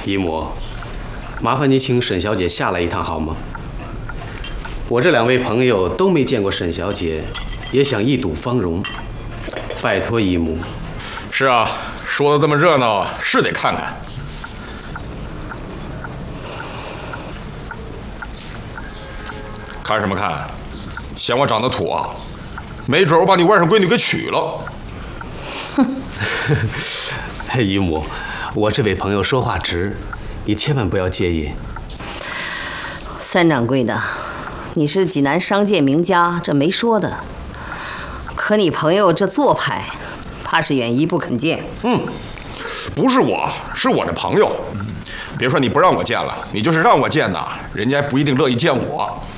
姨母，麻烦你请沈小姐下来一趟好吗？我这2位朋友都没见过沈小姐，也想一睹芳容，拜托姨母。 是啊，说的这么热闹，是得看看。看什么看？嫌我长得土啊？没准我把你外甥闺女给娶了。 姨母，我这位朋友说话直，你千万不要介意。 三掌柜的，你是济南商界名家，这没说的。可你朋友这做派，怕是远一不肯见。 不是我，是我这朋友。别说你不让我见了，你就是让我见呐，人家不一定乐意见我。